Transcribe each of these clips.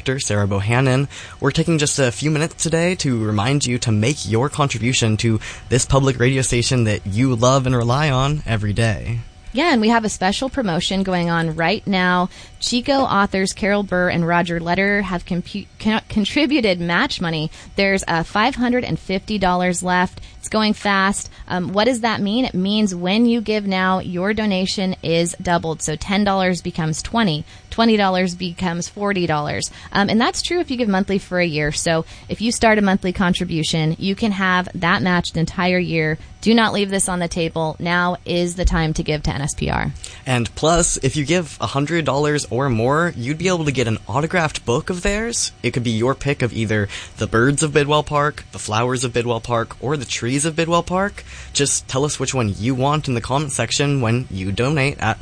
Director, Sarah Bohannon. We're taking just a few minutes today to remind you to make your contribution to this public radio station that you love and rely on every day. Yeah, and we have a special promotion going on right now. Chico authors Carol Burr and Roger Lederer have contributed match money. There's $550 left. It's going fast. What does that mean? It means when you give now, your donation is doubled. So $10 becomes $20. $20 becomes $40. And that's true if you give monthly for a year. So if you start a monthly contribution, you can have that matched an entire year. Do not leave this on the table. Now is the time to give to NSPR. And plus, if you give $100 or more, you'd be able to get an autographed book of theirs. It could be your pick of either the birds of Bidwell Park, the flowers of Bidwell Park, or the trees of Bidwell Park. Just tell us which one you want in the comment section when you donate at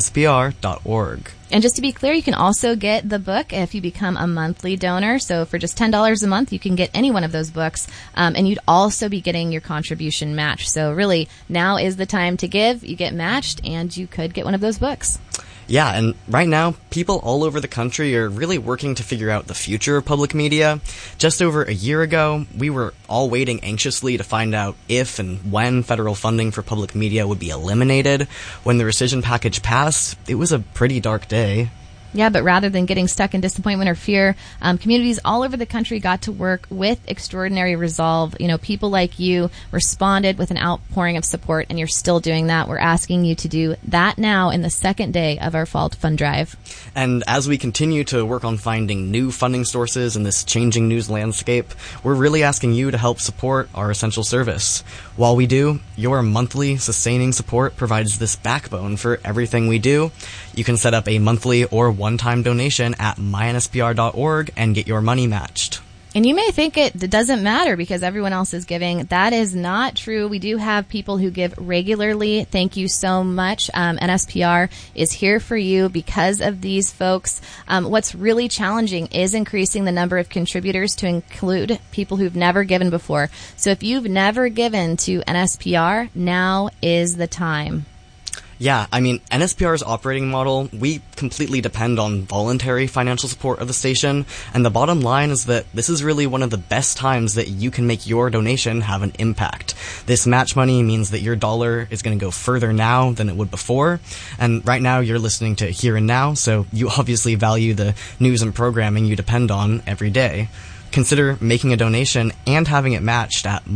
mynspr.org. And just to be clear, you can also get the book if you become a monthly donor. So for just $10 a month, you can get any one of those books. And you'd also be getting your contribution matched. So really, now is the time to give. You get matched, and you could get one of those books. Yeah, and right now, people all over the country are really working to figure out the future of public media. Just over a year ago, we were all waiting anxiously to find out if and when federal funding for public media would be eliminated. When the rescission package passed, it was a pretty dark day. Yeah, but rather than getting stuck in disappointment or fear, communities all over the country got to work with extraordinary resolve. You know, people like you responded with an outpouring of support, and you're still doing that. We're asking you to do that now in the second day of our Fall Fund Drive. And as we continue to work on finding new funding sources in this changing news landscape, we're really asking you to help support our essential service. While we do, your monthly sustaining support provides this backbone for everything we do. You can set up a monthly or one-time donation at mynspr.org and get your money matched. And you may think it doesn't matter because everyone else is giving. That is not true. We do have people who give regularly. Thank you so much. NSPR is here for you because of these folks. What's really challenging is increasing the number of contributors to include people who've never given before. So if you've never given to NSPR, now is the time. Yeah, I mean, NSPR's operating model, we completely depend on voluntary financial support of the station, and the bottom line is that this is really one of the best times that you can make your donation have an impact. This match money means that your dollar is going to go further now than it would before, and right now you're listening to Here and Now, so you obviously value the news and programming you depend on every day. Consider making a donation and having it matched at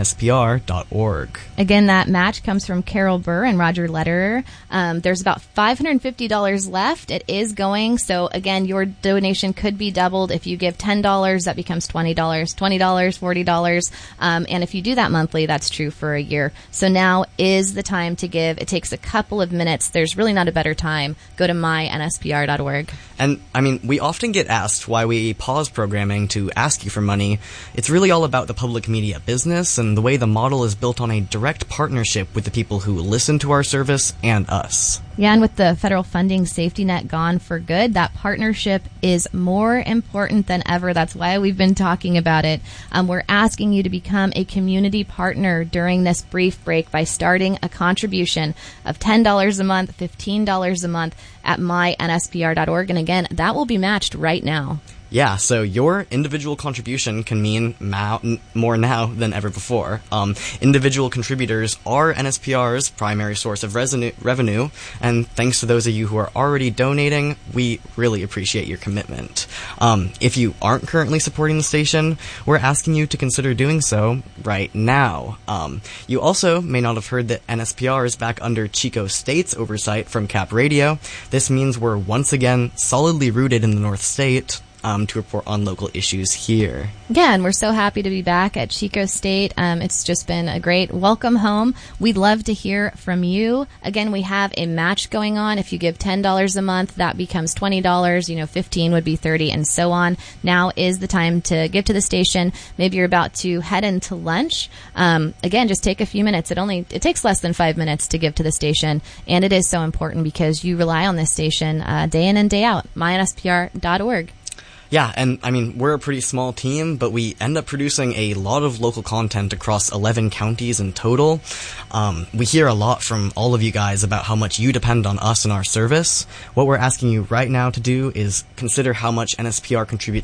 mynspr.org. Again, that match comes from Carol Burr and Roger Lederer. There's about $550 left. It is going. So, again, your donation could be doubled. If you give $10, that becomes $20, $20, $40. And if you do that monthly, that's true for a year. So now is the time to give. It takes a couple of minutes. There's really not a better time. Go to mynspr.org. And, I mean, we often get asked why we pause programming to ask you for money. It's really all about the public media business and the way the model is built on a direct partnership with the people who listen to our service and us. Yeah, and with the federal funding safety net gone for good, that partnership is more important than ever. That's why we've been talking about it. We're asking you to become a community partner during this brief break by starting a contribution of $10 a month, $15 a month at mynspr.org. And again, that will be matched right now. Yeah, so your individual contribution can mean more now than ever before. Individual contributors are NSPR's primary source of revenue, and thanks to those of you who are already donating, we really appreciate your commitment. If you aren't currently supporting the station, we're asking you to consider doing so right now. You also may not have heard that NSPR is back under Chico State's oversight from Cap Radio. This means we're once again solidly rooted in the North State. To report on local issues here. Yeah, and we're so happy to be back at Chico State. It's just been a great welcome home. We'd love to hear from you. Again, we have a match going on. If you give $10 a month, that becomes $20. $15 would be $30, and so on. Now is the time to give to the station. Maybe you're about to head into lunch. Again, just take a few minutes. It takes less than 5 minutes to give to the station, and it is so important because you rely on this station day in and day out. mynspr.org. Yeah, and I mean, we're a pretty small team, but we end up producing a lot of local content across 11 counties in total. We hear a lot from all of you guys about how much you depend on us and our service. What we're asking you right now to do is consider how much NSPR contributes